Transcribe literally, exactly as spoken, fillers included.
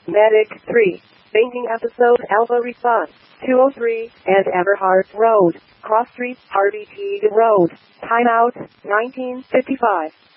Medic three. Banking episode Alpha Response. two oh three and Everhart Road. Cross Street, Harvey Teague Road. Timeout, nineteen fifty-five.